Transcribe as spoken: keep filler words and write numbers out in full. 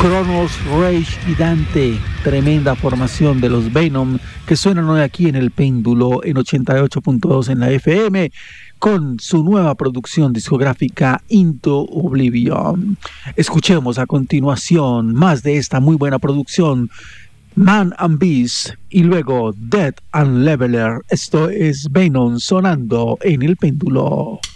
Cronos, Rage y Dante, tremenda formación de los Venom que suenan hoy aquí en El Péndulo en ochenta y ocho punto dos en la F M con su nueva producción discográfica Into Oblivion. Escuchemos a continuación más de esta muy buena producción, Man and Beast y luego Death and Leveler. Esto es Venom sonando en El Péndulo.